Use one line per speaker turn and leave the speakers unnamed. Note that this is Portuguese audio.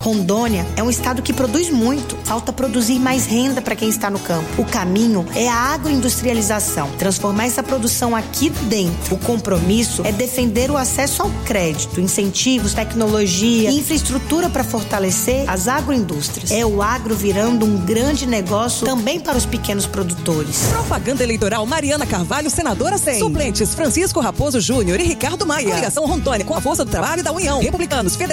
Rondônia é um estado que produz muito. Falta produzir mais renda para quem está no campo. O caminho é a agroindustrialização. Transformar essa produção aqui dentro. O compromisso é defender o acesso ao crédito, incentivos, tecnologia e infraestrutura para fortalecer as agroindústrias. É o agro virando um grande negócio também para os pequenos produtores.
Propaganda eleitoral Mariana Carvalho, senadora 100. Suplentes Francisco Raposo Júnior e Ricardo Maia. Coligação Rondônia com a força do trabalho da União. Republicanos Federais.